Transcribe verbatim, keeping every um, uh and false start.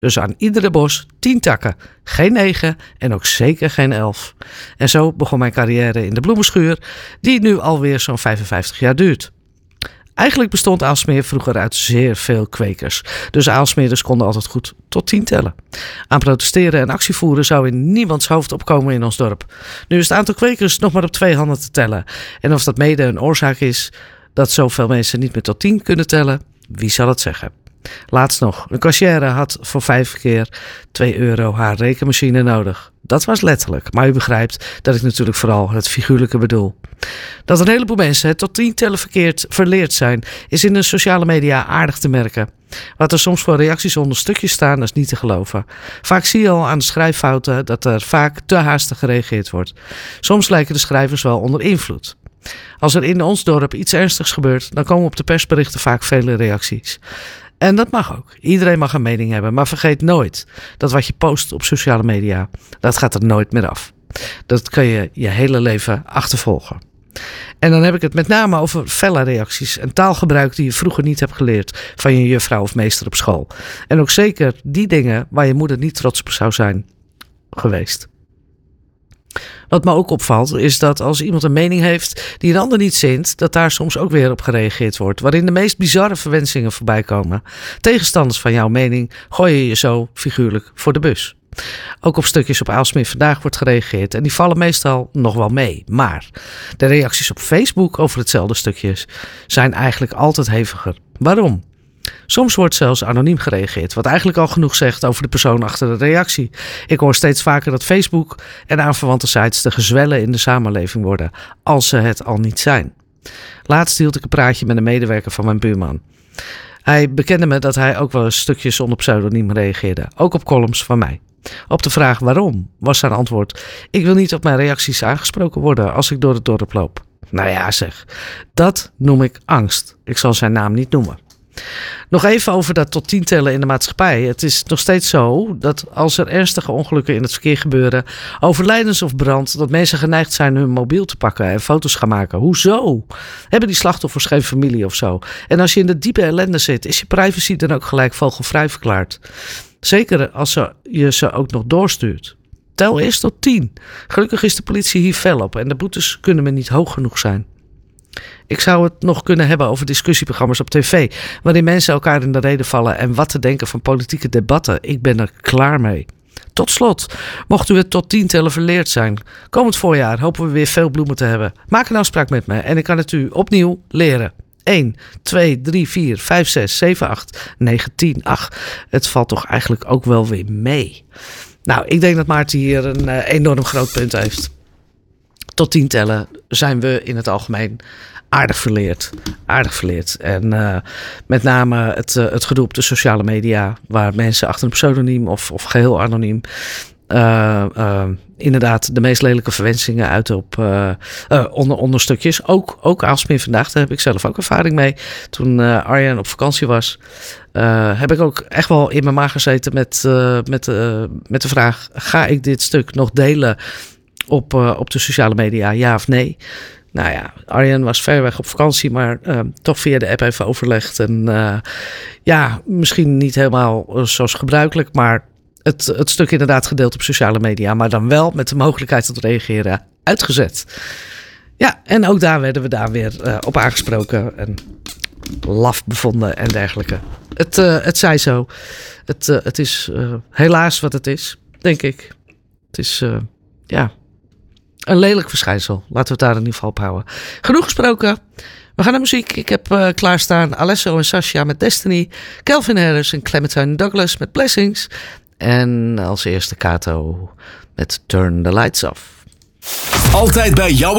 Dus aan iedere bos tien takken. Geen negen en ook zeker geen elf. En zo begon mijn carrière in de bloemenschuur, die nu alweer zo'n vijfenvijftig jaar duurt. Eigenlijk bestond Aalsmeer vroeger uit zeer veel kwekers. Dus Aalsmeerders konden altijd goed tot tien tellen. Aan protesteren en actievoeren zou in niemands hoofd opkomen in ons dorp. Nu is het aantal kwekers nog maar op twee handen te tellen. En of dat mede een oorzaak is dat zoveel mensen niet meer tot tien kunnen tellen, wie zal het zeggen? Laatst nog, een kassière had voor vijf keer twee euro haar rekenmachine nodig. Dat was letterlijk, maar u begrijpt dat ik natuurlijk vooral het figuurlijke bedoel. Dat een heleboel mensen het tot tien tellen verkeerd verleerd zijn, is in de sociale media aardig te merken. Wat er soms voor reacties onder stukjes staan, is niet te geloven. Vaak zie je al aan de schrijffouten dat er vaak te haastig gereageerd wordt. Soms lijken de schrijvers wel onder invloed. Als er in ons dorp iets ernstigs gebeurt, dan komen op de persberichten vaak vele reacties. En dat mag ook. Iedereen mag een mening hebben. Maar vergeet nooit dat wat je post op sociale media, dat gaat er nooit meer af. Dat kan je je hele leven achtervolgen. En dan heb ik het met name over felle reacties en taalgebruik die je vroeger niet hebt geleerd van je juffrouw of meester op school. En ook zeker die dingen waar je moeder niet trots op zou zijn geweest. Wat me ook opvalt is dat als iemand een mening heeft die een ander niet zint, dat daar soms ook weer op gereageerd wordt, waarin de meest bizarre verwensingen voorbij komen. Tegenstanders van jouw mening gooien je zo figuurlijk voor de bus. Ook op stukjes op Aalsmeer Vandaag wordt gereageerd en die vallen meestal nog wel mee. Maar de reacties op Facebook over hetzelfde stukjes zijn eigenlijk altijd heviger. Waarom? Soms wordt zelfs anoniem gereageerd, wat eigenlijk al genoeg zegt over de persoon achter de reactie. Ik hoor steeds vaker dat Facebook en aanverwante sites de gezwellen in de samenleving worden, als ze het al niet zijn. Laatst hield ik een praatje met een medewerker van mijn buurman. Hij bekende me dat hij ook wel eens stukjes onder pseudoniem reageerde, ook op columns van mij. Op de vraag waarom was zijn antwoord: ik wil niet op mijn reacties aangesproken worden als ik door het dorp loop. Nou ja zeg, dat noem ik angst. Ik zal zijn naam niet noemen. Nog even over dat tot tien tellen in de maatschappij. Het is nog steeds zo dat als er ernstige ongelukken in het verkeer gebeuren, overlijdens of brand, dat mensen geneigd zijn hun mobiel te pakken en foto's gaan maken. Hoezo? Hebben die slachtoffers geen familie of zo? En als je in de diepe ellende zit, is je privacy dan ook gelijk vogelvrij verklaard? Zeker als ze, je ze ook nog doorstuurt. Tel eerst tot tien. Gelukkig is de politie hier fel op en de boetes kunnen me niet hoog genoeg zijn. Ik zou het nog kunnen hebben over discussieprogramma's op tv, waarin mensen elkaar in de rede vallen en wat te denken van politieke debatten. Ik ben er klaar mee. Tot slot, mocht u het tot tien tellen verleerd zijn, komend voorjaar hopen we weer veel bloemen te hebben. Maak een afspraak met me en ik kan het u opnieuw leren. één, twee, drie, vier, vijf, zes, zeven, acht, negen, tien. Ach, het valt toch eigenlijk ook wel weer mee. Nou, ik denk dat Maarten hier een uh, enorm groot punt heeft. Tot tien tellen zijn we in het algemeen aardig verleerd. Aardig verleerd. En uh, met name het, uh, het gedoe op de sociale media, waar mensen achter een pseudoniem of, of geheel anoniem Uh, uh, inderdaad de meest lelijke verwensingen uit op uh, uh, onder, onder stukjes. Ook, ook Aalsmeer Vandaag, daar heb ik zelf ook ervaring mee. Toen uh, Arjen op vakantie was, uh, heb ik ook echt wel in mijn maag gezeten met, uh, met, uh, met de vraag: ga ik dit stuk nog delen op, uh, op de sociale media, ja of nee? Nou ja, Arjen was ver weg op vakantie, maar uh, toch via de app even overlegd. En uh, ja, misschien niet helemaal zoals gebruikelijk, maar Het, het stuk inderdaad gedeeld op sociale media, maar dan wel met de mogelijkheid tot reageren uitgezet. Ja, en ook daar werden we daar weer uh, op aangesproken en laf bevonden en dergelijke. Het, uh, het zij zo. Het, uh, het is uh, helaas wat het is, denk ik. Het is, uh, ja, een lelijk verschijnsel. Laten we het daar in ieder geval op houden. Genoeg gesproken. We gaan naar muziek. Ik heb uh, klaarstaan Alesso en Sasha met Destiny, Calvin Harris en Clementine Douglas met Blessings. En als eerste Kato met Turn the Lights Off. Altijd bij jou